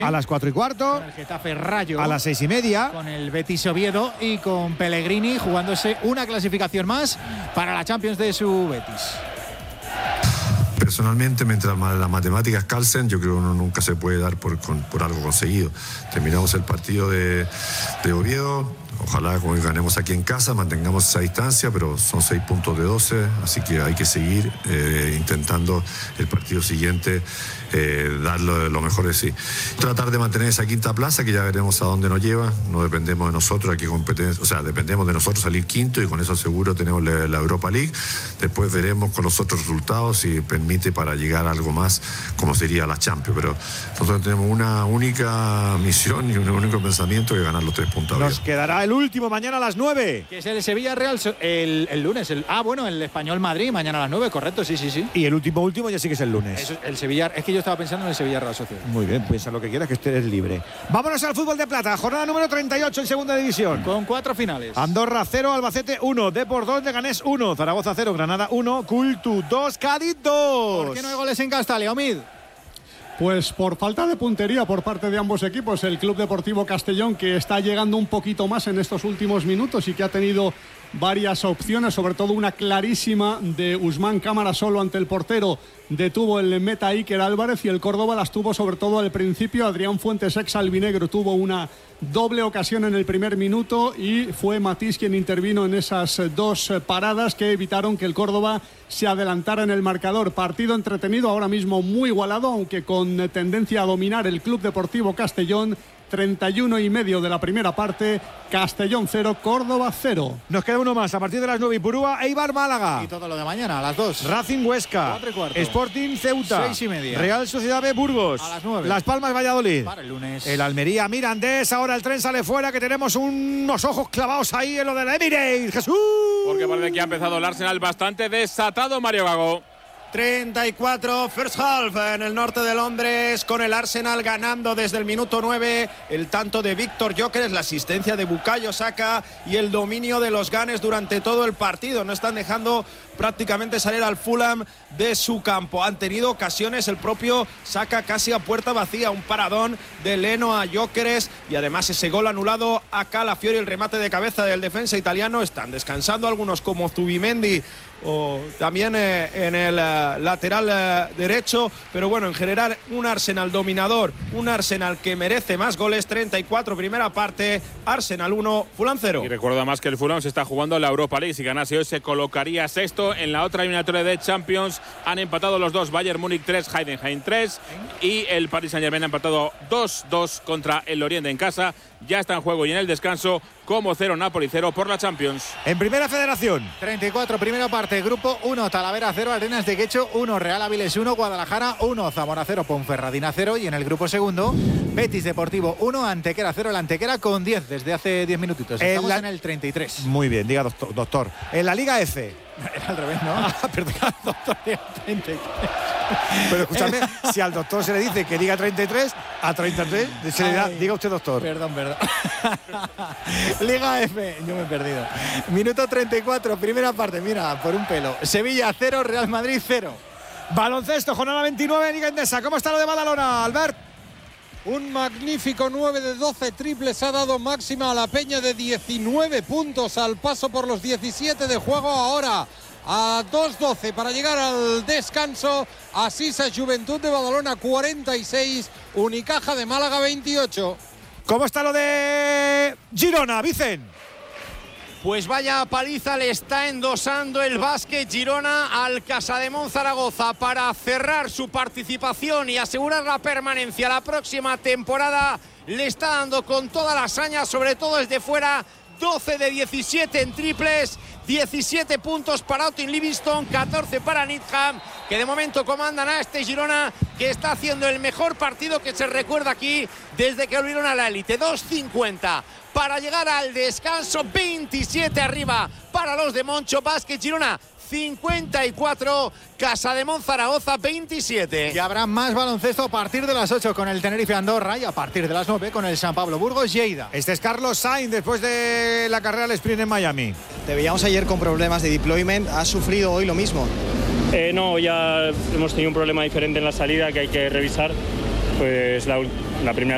A las 4:15. Con el Getafe Rayo. A las 6:30. Con el Betis Oviedo y con Pellegrini jugándose una clasificación más para la Champions de su Betis. Personalmente, mientras las matemáticas calcen, yo creo que uno nunca se puede dar por algo conseguido. Terminamos el partido de Oviedo. Ojalá ganemos aquí en casa, mantengamos esa distancia, pero son 6 puntos de 12, así que hay que seguir intentando el partido siguiente dar lo mejor de sí. Tratar de mantener esa quinta plaza, que ya veremos a dónde nos lleva. No dependemos de nosotros, aquí competencia, o sea, dependemos de nosotros salir quinto y con eso seguro tenemos la Europa League. Después veremos con los otros resultados si permite para llegar a algo más, como sería la Champions. Pero nosotros tenemos una única misión y un único pensamiento, que ganar los 3 puntos. Nos quedará el último mañana a las 9. Que es el Sevilla Real el lunes. El Español Madrid mañana a las 9, correcto, sí. Y el último ya sí que es el lunes. Eso, el Sevilla, es que yo estaba pensando en el Sevilla Real Sociedad. Muy bien, piensa lo que quieras, que usted es libre. Vámonos al fútbol de plata, jornada número 38 en segunda división. Con 4 finales. Andorra 0, Albacete 1, Depor 2, Leganés 1, Zaragoza 0, Granada 1, Cultu 2, Cádiz 2. ¿Por qué no hay goles en Castalia, Omid? Pues por falta de puntería por parte de ambos equipos. El Club Deportivo Castellón, que está llegando un poquito más en estos últimos minutos y que ha tenido varias opciones, sobre todo una clarísima de Usman Cámara solo ante el portero, detuvo el meta Iker Álvarez, y el Córdoba las tuvo sobre todo al principio. Adrián Fuentes, ex albinegro, tuvo una doble ocasión en el primer minuto y fue Matís quien intervino en esas 2 paradas que evitaron que el Córdoba se adelantara en el marcador. Partido entretenido, ahora mismo muy igualado, aunque con tendencia a dominar el Club Deportivo Castellón. 31,5 de la primera parte, Castellón 0, Córdoba 0. Nos queda uno más a partir de las 9, Ipurúa, Eibar, Málaga. Y todo lo de mañana a las 2. Racing, Huesca. 4:15. Sporting, Ceuta. 6:30. Real Sociedad B, Burgos. A las 9. Las Palmas, Valladolid. Para el lunes. El Almería, Mirandés. Ahora el tren sale fuera, que tenemos unos ojos clavados ahí en lo del Emirates. ¡Jesús! Porque parece que ha empezado el Arsenal bastante desatado, Mario Gago. 34 first half en el norte de Londres, con el Arsenal ganando desde el minuto 9, el tanto de Víctor Gyökeres, la asistencia de Bukayo Saka y el dominio de los Gunners durante todo el partido. No están dejando prácticamente salir al Fulham de su campo. Han tenido ocasiones, el propio Saka casi a puerta vacía, un paradón de Leno a Gyökeres y además ese gol anulado a Calafiori, el remate de cabeza del defensa italiano. Están descansando algunos como Zubimendi o también en el lateral derecho, pero bueno, en general un Arsenal dominador, un Arsenal que merece más goles. 34 primera parte, Arsenal 1, Fulham 0. Y recuerdo además que el Fulham se está jugando la Europa League. Si ganase hoy se colocaría sexto. En la otra eliminatoria de Champions han empatado los dos, Bayern Múnich 3, Heidenheim 3, y el Paris Saint-Germain ha empatado 2-2 contra el Lorient en casa. Ya está en juego y en el descanso como 0 Napoli 0 por la Champions. En Primera Federación. 34 primera parte, grupo 1, Talavera 0, Arenas de Guecho 1, Real Avilés 1, Guadalajara 1, Zamora 0, Ponferradina 0, y en el grupo segundo, Betis Deportivo 1, Antequera 0, el Antequera con 10 desde hace 10 minutitos. Estamos en el 33. Muy bien, diga doctor. En la Liga F. Era al revés, ¿no? Perdón, doctor, 33. Pero escúchame, si al doctor se le dice que diga 33, a 33 se le da, diga usted doctor. Perdón. Liga F, yo me he perdido. Minuto 34, primera parte, mira, por un pelo. Sevilla 0, Real Madrid 0. Baloncesto, jornada 29, Liga Endesa. ¿Cómo está lo de Badalona, Albert? Un magnífico 9 de 12 triples ha dado máxima a la Peña de 19 puntos al paso por los 17 de juego ahora. A 2-12 para llegar al descanso. Asisa Juventud de Badalona 46, Unicaja de Málaga 28. ¿Cómo está lo de Girona, Vicen? Pues vaya paliza le está endosando el Básquet Girona al Casademont Zaragoza para cerrar su participación y asegurar la permanencia la próxima temporada. Le está dando con toda la hazaña, sobre todo desde fuera. 12 de 17 en triples, 17 puntos para Austin Livingston, 14 para Needham, que de momento comandan a este Girona, que está haciendo el mejor partido que se recuerda aquí desde que volvieron a la élite. 2:50 para llegar al descanso, 27 arriba para los de Moncho. Básquet Girona 54, Casademont Zaragoza 27. Y habrá más baloncesto a partir de las 8 con el Tenerife Andorra y a partir de las 9 con el San Pablo Burgos Lleida. Este es Carlos Sainz después de la carrera al sprint en Miami. Te veíamos ayer con problemas de deployment, ¿has sufrido hoy lo mismo? No, ya hemos tenido un problema diferente en la salida que hay que revisar. Pues la primera